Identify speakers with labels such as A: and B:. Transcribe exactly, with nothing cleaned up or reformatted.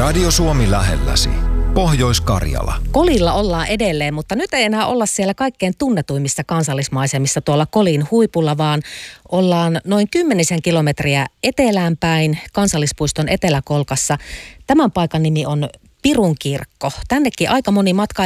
A: Radio Suomi lähelläsi. Pohjois-Karjala.
B: Kolilla ollaan edelleen, mutta nyt ei enää olla siellä kaikkein tunnetuimmissa kansallismaisemissa tuolla Kolin huipulla, vaan ollaan noin kymmenisen kilometriä eteläänpäin kansallispuiston eteläkolkassa. Tämän paikan nimi on Pirunkirkko. Tännekin aika moni matkailija